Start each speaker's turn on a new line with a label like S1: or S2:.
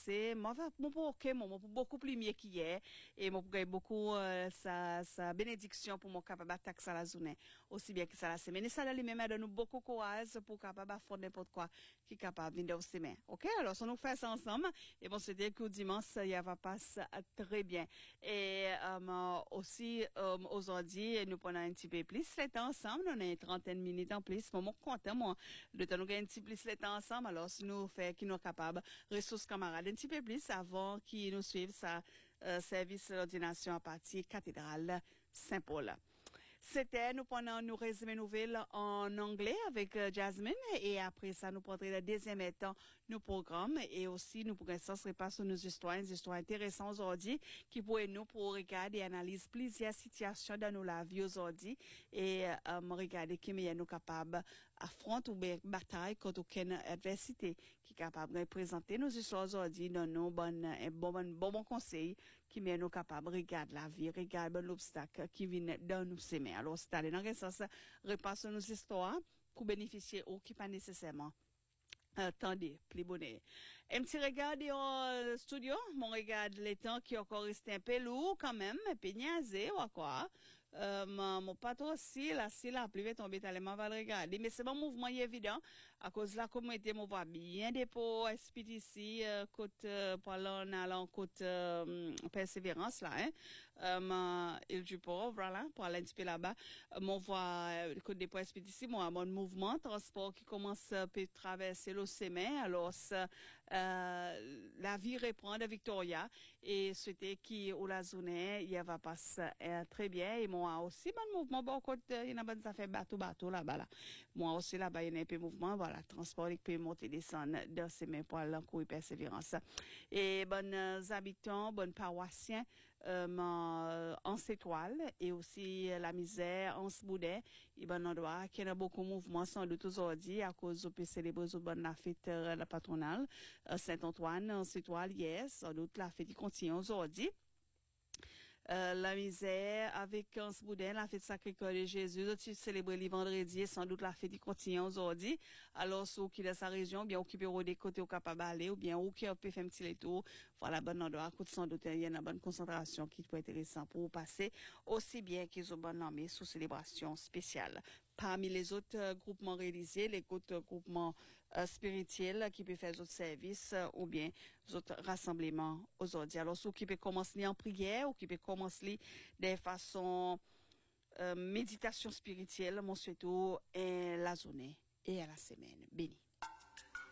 S1: passé, moi pour beaucoup plus mieux qu'hier et moi pour beaucoup sa bénédiction pour mon capable attaquer ça la journée aussi bien que ça la semaine. Et ça lui-même donne nous beaucoup courage pour capable affronter n'importe quoi qui est capable de venir semaine. OK? Alors si on nous fait ça ensemble et bon c'était que dimanche il va passer très bien. Et aussi aujourd'hui nous prenons un petit peu plus le temps ensemble, on a une trentaine de minutes en plus. Moi content moi le temps nous gagne un petit peu plus le temps ensemble. Alors si nous fait qui nous capable ressources camarades un petit peu plus avant qu'ils nous suivent ça service d'ordination à partir cathédrale Saint-Paul. C'était, nous prenons nos résumés nouvelles en anglais avec Jasmine et après ça, nous prendrons le deuxième temps nos programmes et aussi nous pourrons se repasser nos histoires, des histoires intéressantes aujourd'hui qui pourraient nous pour regarder et analyser plusieurs situations dans nos vie aujourd'hui et regarder qui est nous capable affronter ou bataille contre aucune adversité qui est capable de présenter nos histoires aujourd'hui dans nos bon conseil qui met nous capable de regarder la vie, regarder l'obstacle qui vient dans nous semer. Alors, c'est aller dans ce sens, repasser nos histoires pour bénéficier ou qui pas nécessairement. Attendez, plus bonnet. Un petit regard au studio, mon regard les temps qui encore resté un peu lourd quand même, un peu niaisé ou quoi. Mon patron aussi, là, si la pluie est tombée, tellement va le regarder. Mais c'est un mouvement évident, à cause de la communauté, on voit bien des pots, ici, côté, allant côté, persévérance, là, hein. Il du pauvre, voilà, pour aller un petit peu là-bas. On voit, côté des pots, ici, moi, un bon mouvement, transport qui commence à traverser l'océan, alors, la vie reprend de Victoria, et c'était qui, au la zone, il va passer, très bien, et moi aussi, bon mouvement, bon, côté, il y a bonne affaire bateau là-bas, là. Moi aussi, là-bas, il y a un peu de mouvement, voilà, transport, il peut monter, descendre, dans ces mêmes poils, l'encours et persévérance. Et bonnes habitants, bonnes paroissiens, en s'étoile, et aussi la misère, en se boudin, et bon endroit, qui y a beaucoup de mouvements, sans doute aujourd'hui, à cause de célébrer une bonne fête, la patronale, Saint-Antoine, en s'étoile, yes, sans doute la fête qui continue aujourd'hui. La misère avec un boudin, la fête Sacré-Cœur de Jésus, tu célèbres les vendredis, sans doute la fête qui continue aujourd'hui. Alors, ceux qui dans sa région, bien occupé des côtés au capable d'aller, ou bien ou qui peut faire un petit tour, voilà, bon endroit, sans doute, il y a une bonne concentration qui peut être intéressant pour vous passer, aussi bien qu'ils ont bonne nommé sous célébration spéciale. Parmi les autres groupements réalisés, les autres groupements spirituels qui peuvent faire d'autres services ou bien d'autres rassemblements aujourd'hui. Alors, ceux qui peuvent commencer en prière ou qui peuvent commencer de façon méditation spirituelle, mon souhaite la journée et à la semaine. Béni.